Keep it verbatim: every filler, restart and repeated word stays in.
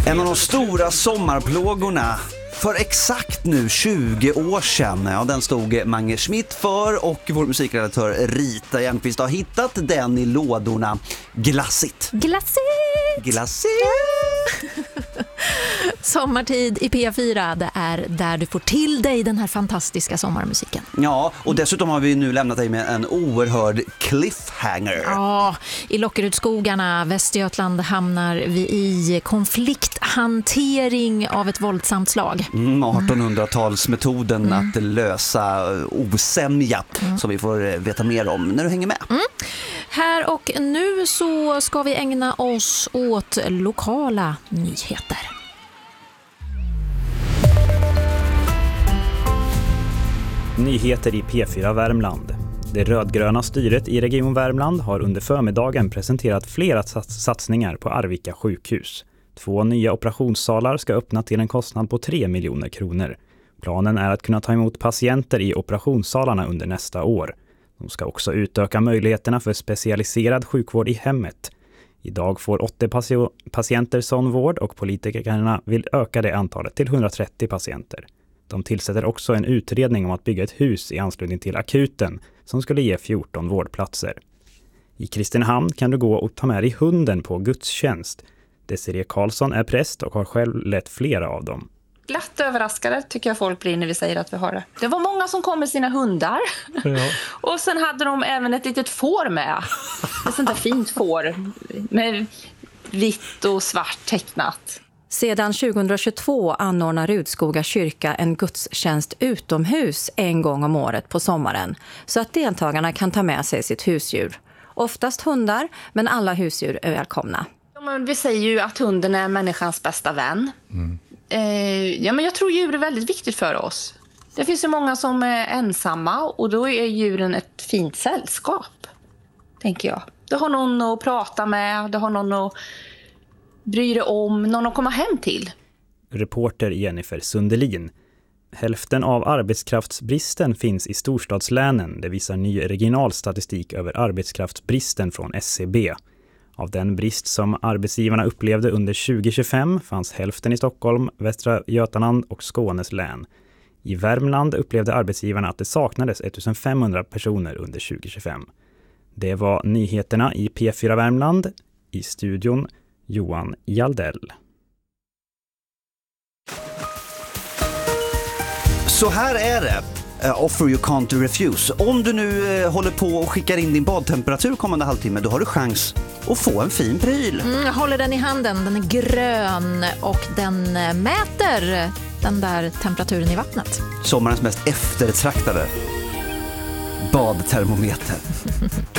En av de stora sommarplågorna för exakt nu tjugo år sedan. Ja, den stod Mange Schmidt för och vår musikredaktör Rita Järnqvist har hittat den i lådorna. Glassigt. Glassigt! Glassigt! Sommartid i P fyra, det är där du får till dig den här fantastiska sommarmusiken. Ja, och dessutom har vi nu lämnat dig med en oerhörd cliffhanger. Ja, i Lockerudskogarna, Västergötland, hamnar vi i konflikthantering av ett våldsamt slag. Mm, artonhundratalsmetoden mm. att lösa osämja mm. som vi får veta mer om när du hänger med. Mm. Här och nu så ska vi ägna oss åt lokala nyheter. Nyheter i P fyra Värmland. Det rödgröna styret i Region Värmland har under förmiddagen presenterat flera sats- satsningar på Arvika sjukhus. Två nya operationssalar ska öppna till en kostnad på tre miljoner kronor. Planen är att kunna ta emot patienter i operationssalarna under nästa år. De ska också utöka möjligheterna för specialiserad sjukvård i hemmet. Idag får åttio patio- patienter sån vård och politikerna vill öka det antalet till hundratrettio patienter. De tillsätter också en utredning om att bygga ett hus i anslutning till akuten som skulle ge fjorton vårdplatser. I Kristinehamn kan du gå och ta med dig hunden på gudstjänst. Desiree Karlsson är präst och har själv lett flera av dem. Glatt överraskade tycker jag folk blir när vi säger att vi har det. Det var många som kom med sina hundar. Ja. Och sen hade de även ett litet får med. Ett sånt där fint får med vitt och svart tecknat. Sedan tjugohundratjugotvå anordnar Rudskoga kyrka en gudstjänst utomhus en gång om året på sommaren så att deltagarna kan ta med sig sitt husdjur. Oftast hundar, men alla husdjur är välkomna. Ja, men vi säger ju att hunden är människans bästa vän. Mm. Eh, ja, men jag tror djur är väldigt viktigt för oss. Det finns ju många som är ensamma och då är djuren ett fint sällskap, tänker jag. Du har någon att prata med, du har någon att bry dig om, någon att komma hem till. Reporter Jennifer Sundelin. Hälften av arbetskraftsbristen finns i storstadslänen. Det visar ny regional statistik över arbetskraftsbristen från S C B. Av den brist som arbetsgivarna upplevde under tjugo tjugofem fanns hälften i Stockholm, Västra Götaland och Skånes län. I Värmland upplevde arbetsgivarna att det saknades femtonhundra personer under tjugo tjugofem. Det var nyheterna i P fyra Värmland. I studion Johan Jaldell. Så här är det. Uh, offer you can't refuse. Om du nu uh, håller på och skickar in din badtemperatur kommande halvtimme, då har du chans att få en fin pryl. Mm, jag håller den i handen. Den är grön och den mäter den där temperaturen i vattnet. Sommarens mest eftertraktade badtermometer.